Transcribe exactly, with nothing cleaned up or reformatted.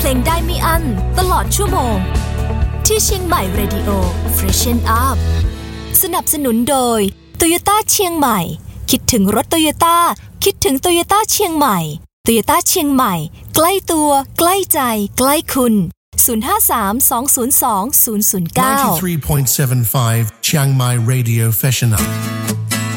ลงได้ไม่อั้นตลอดชั่วโมงที่เชียงใหม่ Radio Freshen Up สนับสนุนโดย Toyota เชียงใหม่คิดถึงรถ Toyota คิดถึง Toyota เชียงใหม่ Toyota เชียงใหม่ใกล้ตัวใกล้ใจใกล้คุณศูนย์ ห้า สาม สอง ศูนย์ สอง ศูนย์ ศูนย์ เก้า ninety-three point seven five Chiang Mai Radio Freshen Up